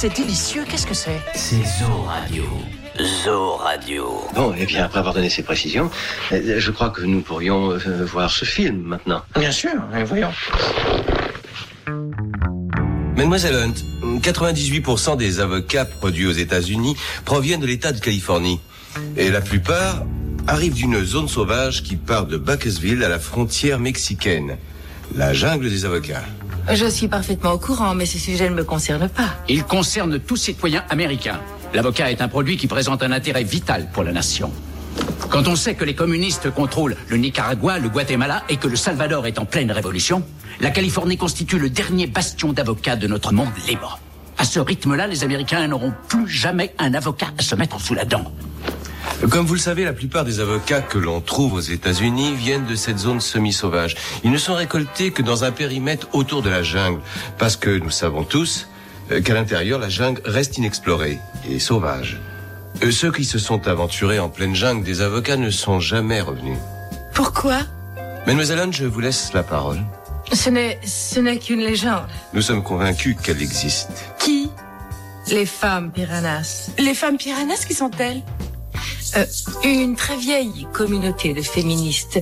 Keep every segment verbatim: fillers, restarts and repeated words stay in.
c'est délicieux. Qu'est-ce que c'est? C'est Zo Radio. Zo Radio. Bon, et bien après avoir donné ces précisions, je crois que nous pourrions euh, voir ce film maintenant. Bien sûr, voyons. Mademoiselle Hunt, quatre-vingt-dix-huit pour cent des avocats produits aux États-Unis proviennent de l'État de Californie. Et la plupart arrivent d'une zone sauvage qui part de Buckesville à la frontière mexicaine. La jungle des avocats. Je suis parfaitement au courant, mais ce sujet ne me concerne pas. Il concerne tout citoyen américain. L'avocat est un produit qui présente un intérêt vital pour la nation. Quand on sait que les communistes contrôlent le Nicaragua, le Guatemala et que le Salvador est en pleine révolution, la Californie constitue le dernier bastion d'avocats de notre monde libre. À ce rythme-là, les Américains n'auront plus jamais un avocat à se mettre sous la dent. Comme vous le savez, la plupart des avocats que l'on trouve aux États-Unis viennent de cette zone semi-sauvage. Ils ne sont récoltés que dans un périmètre autour de la jungle, parce que nous savons tous qu'à l'intérieur, la jungle reste inexplorée et sauvage. Ceux qui se sont aventurés en pleine jungle des avocats ne sont jamais revenus. Pourquoi? Mademoiselle Hunt, je vous laisse la parole. Ce n'est, ce n'est qu'une légende. Nous sommes convaincus qu'elle existe. Qui? Les femmes piranhas. Les femmes piranhas, qui sont-elles? Euh, une très vieille communauté de féministes,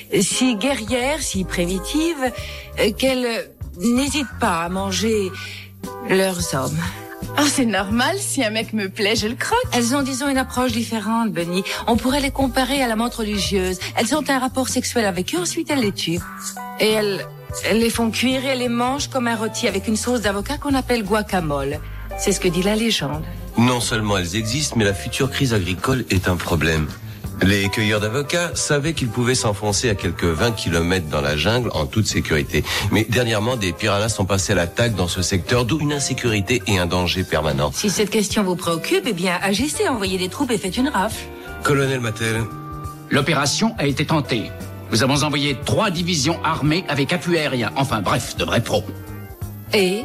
si guerrières, si primitives, euh, qu'elles n'hésitent pas à manger leurs hommes. Oh, c'est normal, si un mec me plaît, je le croque. Elles ont, disons, une approche différente, Bunny. On pourrait les comparer à la menthe religieuse. Elles ont un rapport sexuel avec eux, ensuite elles les tuent. Et elles, elles les font cuire et les mangent comme un rôti avec une sauce d'avocat qu'on appelle guacamole. C'est ce que dit la légende. Non seulement elles existent, mais la future crise agricole est un problème. Les cueilleurs d'avocats savaient qu'ils pouvaient s'enfoncer à quelques vingt kilomètres dans la jungle en toute sécurité. Mais dernièrement, des piranhas sont passés à l'attaque dans ce secteur, d'où une insécurité et un danger permanent. Si cette question vous préoccupe, eh bien, agissez, envoyez des troupes et faites une rafle. Colonel Mattel. L'opération a été tentée. Nous avons envoyé trois divisions armées avec appui aérien. Enfin bref, de vrais pros. Et?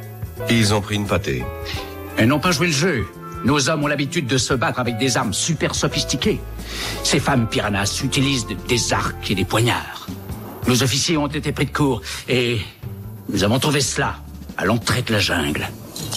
Ils ont pris une pâtée. Elles n'ont pas joué le jeu. Nos hommes ont l'habitude de se battre avec des armes super sophistiquées. Ces femmes piranhas utilisent des arcs et des poignards. Nos officiers ont été pris de court et nous avons trouvé cela à l'entrée de la jungle.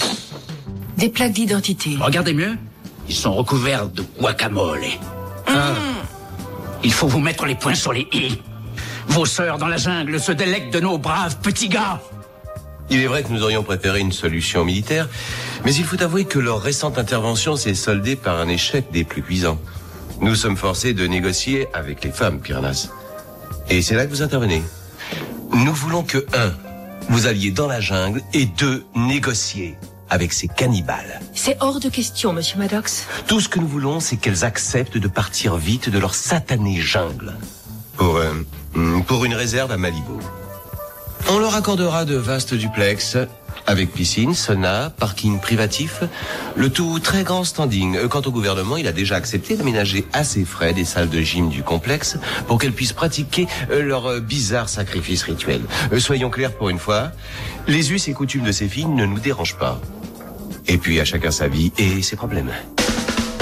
Des plaques d'identité. Regardez mieux, ils sont recouverts de guacamole. Mmh. Ah. Il faut vous mettre les poings sur les i. Vos sœurs dans la jungle se délectent de nos braves petits gars. Il est vrai que nous aurions préféré une solution militaire, mais il faut avouer que leur récente intervention s'est soldée par un échec des plus cuisants. Nous sommes forcés de négocier avec les femmes piranhas. Et c'est là que vous intervenez. Nous voulons que, un, vous alliez dans la jungle, et deux, négocier avec ces cannibales. C'est hors de question, monsieur Maddox. Tout ce que nous voulons, c'est qu'elles acceptent de partir vite de leur satanée jungle. Pour, euh, pour une réserve à Malibu. On leur accordera de vastes duplex, avec piscine, sauna, parking privatif, le tout très grand standing. Quant au gouvernement, il a déjà accepté d'aménager à ses frais des salles de gym du complexe pour qu'elles puissent pratiquer leur bizarre sacrifice rituel. Soyons clairs pour une fois, les us et coutumes de ces filles ne nous dérangent pas. Et puis à chacun sa vie et ses problèmes.